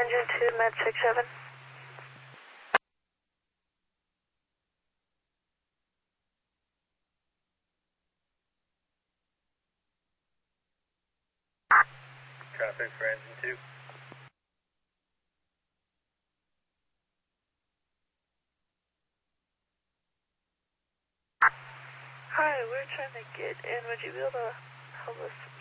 engine 2, med 67. Traffic for engine 2. Hi, we're trying to get in. Would you be able to help us